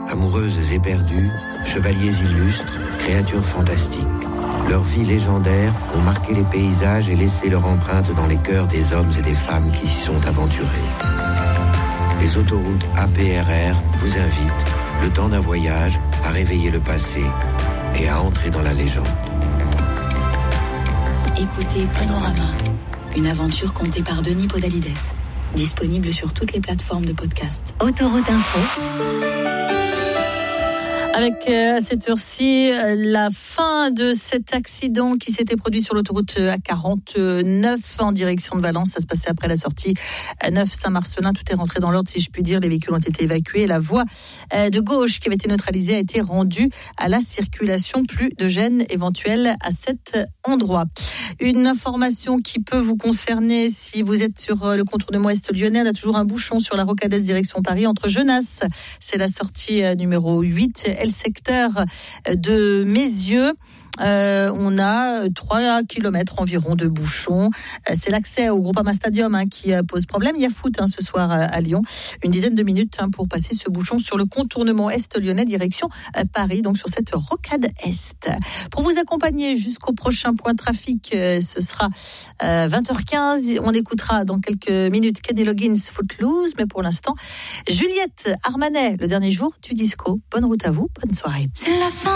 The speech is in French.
Amoureuses éperdues, chevaliers illustres, créatures fantastiques. Leurs vies légendaires ont marqué les paysages et laissé leur empreinte dans les cœurs des hommes et des femmes qui s'y sont aventurés. Les autoroutes APRR vous invitent, le temps d'un voyage, à réveiller le passé et à entrer dans la légende. Écoutez Panorama, une aventure contée par Denis Podalides. Disponible sur toutes les plateformes de podcast. Autoroute Info. Avec à cette heure-ci la fin de cet accident qui s'était produit sur l'autoroute A49 en direction de Valence. Ça se passait après la sortie 9 Saint-Marcelin. Tout est rentré dans l'ordre, si je puis dire. Les véhicules ont été évacués. La voie de gauche qui avait été neutralisée a été rendue à la circulation. Plus de gêne éventuelle à cet endroit. Une information qui peut vous concerner si vous êtes sur le contournement est lyonnais. On a toujours un bouchon sur la Rocade direction Paris entre Genasse. C'est la sortie numéro 8. Et le secteur de Mézieux. On a 3 km environ de bouchons. C'est l'accès au Groupama Stadium qui pose problème. Il y a foot ce soir à Lyon. Une dizaine de minutes pour passer ce bouchon sur le contournement est lyonnais direction Paris, donc sur cette rocade est. Pour vous accompagner jusqu'au prochain point trafic, ce sera 20h15. On écoutera dans quelques minutes Kenny Loggins Footloose, mais pour l'instant, Juliette Armanet, le dernier jour du disco. Bonne route à vous, bonne soirée. C'est la fin.